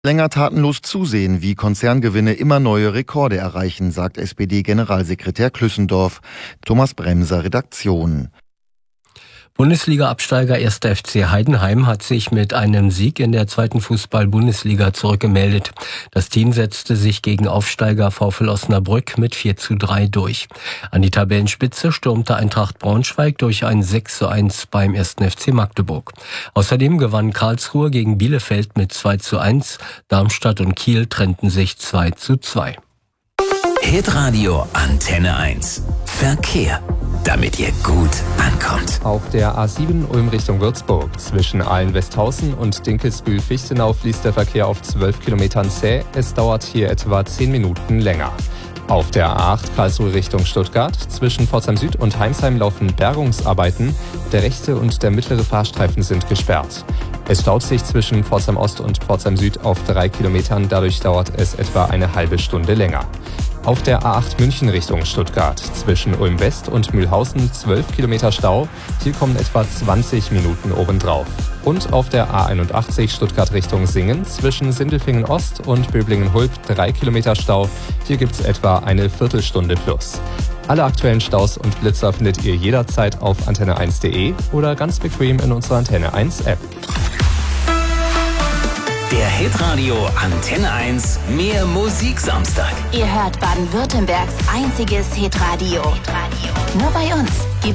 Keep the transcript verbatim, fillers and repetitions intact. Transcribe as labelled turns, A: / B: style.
A: Länger tatenlos zusehen, wie Konzerngewinne immer neue Rekorde erreichen, sagt S P D-Generalsekretär Klüssendorf. Thomas Bremser, Redaktion.
B: Bundesliga-Absteiger erster F C Heidenheim hat sich mit einem Sieg in der zweiten Fußball-Bundesliga zurückgemeldet. Das Team setzte sich gegen Aufsteiger VfL Osnabrück mit vier zu drei durch. An die Tabellenspitze stürmte Eintracht Braunschweig durch ein sechs zu eins beim ersten F C Magdeburg. Außerdem gewann Karlsruhe gegen Bielefeld mit zwei zu eins. Darmstadt und Kiel trennten sich zwei zu zwei.
C: Hitradio Antenne eins. Verkehr, damit ihr gut ankommt.
D: Auf der A sieben Ulm Richtung Würzburg zwischen Aalen-Westhausen und Dinkelsbühl-Fichtenau fließt der Verkehr auf zwölf Kilometern zäh. Es dauert hier etwa zehn Minuten länger. Auf der A acht Karlsruhe Richtung Stuttgart zwischen Pforzheim Süd und Heinsheim laufen Bergungsarbeiten. Der rechte und der mittlere Fahrstreifen sind gesperrt. Es staut sich zwischen Pforzheim Ost und Pforzheim Süd auf drei Kilometern. Dadurch dauert es etwa eine halbe Stunde länger. Auf der A acht München Richtung Stuttgart zwischen Ulm West und Mühlhausen zwölf Kilometer Stau. Hier kommen etwa zwanzig Minuten obendrauf. Und auf der A einundachtzig Stuttgart Richtung Singen zwischen Sindelfingen Ost und Böblingen-Hulb drei Kilometer Stau. Hier gibt es etwa eine Viertelstunde plus. Alle aktuellen Staus und Blitzer findet ihr jederzeit auf antenne eins punkt de oder ganz bequem in unserer Antenne eins App.
C: Der Hitradio Antenne eins Mehr Musik Samstag.
E: Ihr hört Baden-Württembergs einziges Hitradio. Hitradio. Nur bei uns.